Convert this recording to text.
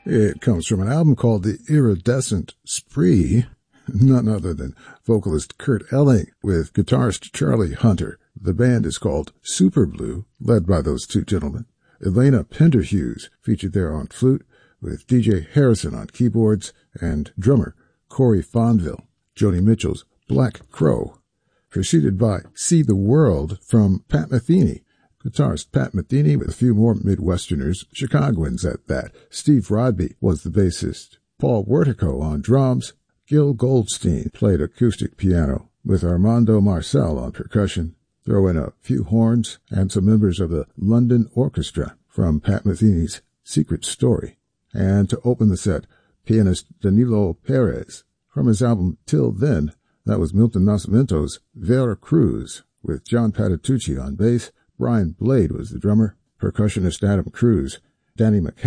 It comes from an album called The Iridescent Spree, none other than vocalist Kurt Elling with guitarist Charlie Hunter. The band is called Super Blue, led by those two gentlemen. Elena Penderhughes featured there on flute, with DJ Harrison on keyboards and drummer Corey Fonville. Joni Mitchell's Black Crow, preceded by See the World from Pat Metheny. Guitarist Pat Metheny with a few more Midwesterners, Chicagoans at that. Steve Rodby was the bassist. Paul Wertico on drums. Gil Goldstein played acoustic piano with Armando Marcel on percussion. Throw in a few horns and some members of the London Orchestra from Pat Metheny's Secret Story. And to open the set, pianist Danilo Perez. From his album Till Then, that was Milton Nascimento's Vera Cruz with John Patitucci on bass. Brian Blade was the drummer, percussionist Adam Cruz, Danny McCann